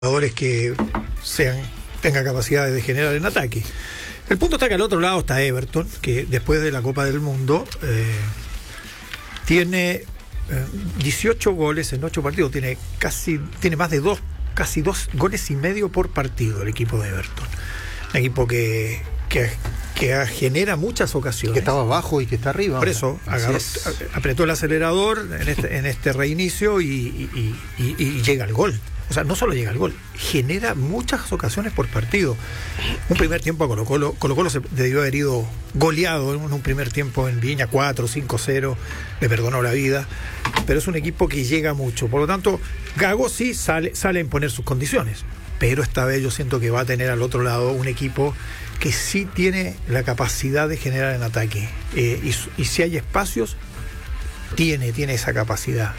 jugadores que tengan capacidades de generar en ataque. El punto está que al otro lado está Everton, que después de la Copa del Mundo tiene 18 goles en 8 partidos, tiene más de casi 2 goles y medio por partido el equipo de Everton. Un equipo que genera muchas ocasiones. Que estaba abajo y que está arriba. Por eso apretó el acelerador en este reinicio y llega al gol. O sea, no solo llega al gol, genera muchas ocasiones por partido. Un primer tiempo a Colo-Colo se debió haber ido goleado en un primer tiempo en Viña, 4-5-0, le perdonó la vida, pero es un equipo que llega mucho. Por lo tanto, Gago sí sale a imponer sus condiciones, pero esta vez yo siento que va a tener al otro lado un equipo que sí tiene la capacidad de generar en ataque. Y si hay espacios, tiene esa capacidad.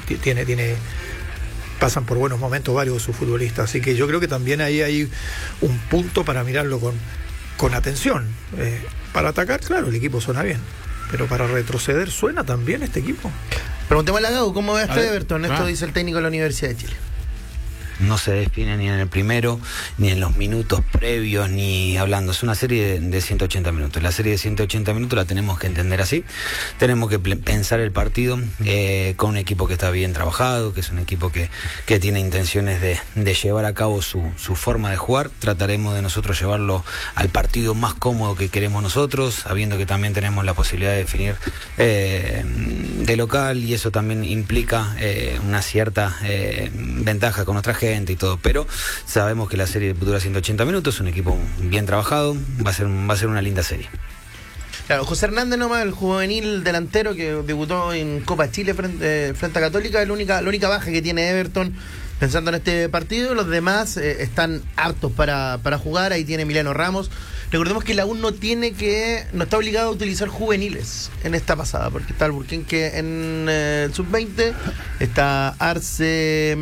Pasan por buenos momentos varios de sus futbolistas, así que yo creo que también ahí hay un punto para mirarlo con atención. Para atacar, claro, el equipo suena bien, pero para retroceder suena también este equipo. Preguntémosle a Gago, ¿cómo ve este Everton? Esto dice el técnico de la Universidad de Chile. No se define ni en el primero, ni en los minutos previos, ni hablando. Es una serie de 180 minutos. La serie de 180 minutos la tenemos que entender así. Tenemos que pensar el partido con un equipo que está bien trabajado, que es un equipo que tiene intenciones de llevar a cabo su forma de jugar. Trataremos de nosotros llevarlo al partido más cómodo que queremos nosotros, sabiendo que también tenemos la posibilidad de definir de local, y eso también implica una cierta ventaja con nuestra gente y todo, pero sabemos que la serie dura 180 minutos, es un equipo bien trabajado, va a ser una linda serie. Claro, José Hernández nomás, el juvenil delantero que debutó en Copa Chile frente a Católica, es la única baja que tiene Everton pensando en este partido. Los demás están hartos para jugar. Ahí tiene Emiliano Ramos. Recordemos que la U no está obligado a utilizar juveniles en esta pasada, porque está Alburquenque en el sub-20, está Arce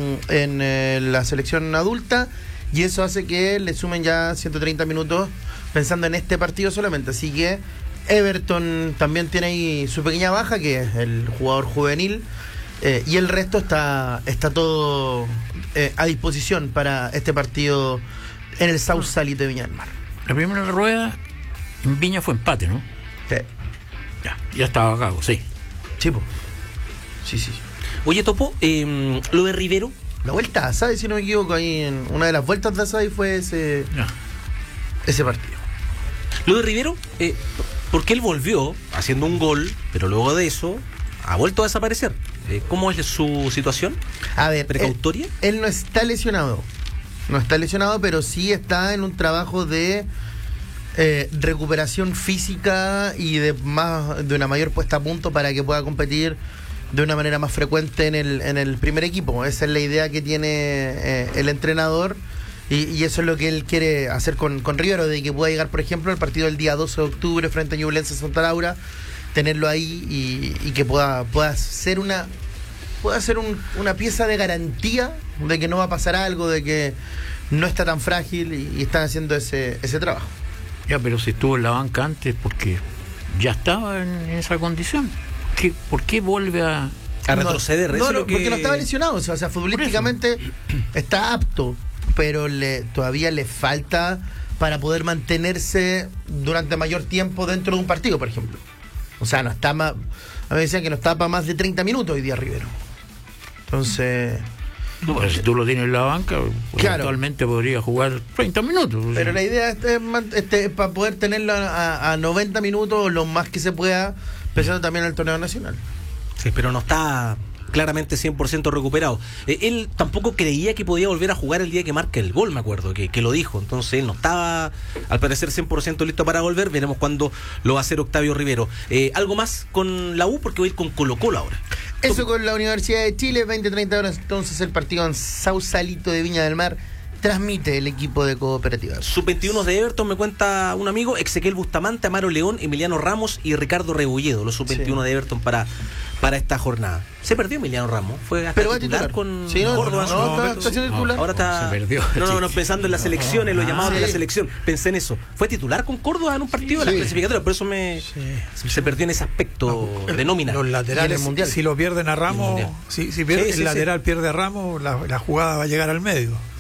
en la selección adulta, y eso hace que le sumen ya 130 minutos pensando en este partido solamente. Así que Everton también tiene ahí su pequeña baja, que es el jugador juvenil, y el resto está todo a disposición para este partido en el Sausalito de Viña del Mar. La primera rueda en Viña fue empate, ¿no? Sí. Ya estaba Gago, sí. Sí, po. Sí. Oye, Topo, lo de Rivero. La vuelta a Asadi, si no me equivoco, ahí en una de las vueltas de Asadi fue ese partido. Lo de Rivero, porque él volvió haciendo un gol, pero luego de eso ha vuelto a desaparecer. ¿Cómo es su situación? A ver, ¿precautoria? Él no está lesionado. No está lesionado, pero sí está en un trabajo de recuperación física y de una mayor puesta a punto para que pueda competir de una manera más frecuente en el primer equipo. Esa es la idea que tiene el entrenador, y eso es lo que él quiere hacer con Rivero, de que pueda llegar, por ejemplo, al partido del día 12 de octubre frente a Ñublense Santa Laura, tenerlo ahí y que pueda ser una pieza de garantía de que no va a pasar algo, de que no está tan frágil, y están haciendo ese trabajo. Ya, pero si estuvo en la banca antes, porque ya estaba en esa condición. ¿Por qué vuelve a retroceder? Porque no estaba lesionado, o sea, futbolísticamente está apto, pero todavía le falta para poder mantenerse durante mayor tiempo dentro de un partido, por ejemplo. O sea, no está más. A mí me decían que no está para más de 30 minutos hoy día Rivero. Entonces. No, si tú lo tienes en la banca, claro, actualmente podría jugar 30 minutos. Pero la idea es para poder tenerlo a 90 minutos, lo más que se pueda, pensando también en el torneo nacional. Sí, pero no está claramente 100% recuperado. Él tampoco creía que podía volver a jugar el día que marca el gol, me acuerdo, que lo dijo. Entonces él no estaba, al parecer, 100% listo para volver. Veremos cuándo lo va a hacer Octavio Rivero. ¿Algo más con la U? Porque voy a ir con Colo-Colo ahora. Eso con la Universidad de Chile, 20-30 horas entonces el partido en Sausalito de Viña del Mar, transmite el equipo de Cooperativa? Sub-21 de Everton, me cuenta un amigo, Exequiel Bustamante, Amaro León, Emiliano Ramos y Ricardo Rebolledo, los sub-21 de Everton para esta jornada. Se perdió Emiliano Ramos, fue hasta Pero va titular titular con sí, no, Córdoba. está haciendo titular. Ahora está. Se perdió. No, pensando en las selecciones, los llamados de la selección. Pensé en eso. Fue titular con Córdoba en un partido de las clasificatorias, por eso se perdió en ese aspecto de nómina. Los laterales, mundial. si lo pierden a Ramos, si pierde, Sí, el lateral pierde a Ramos, la jugada va a llegar al medio.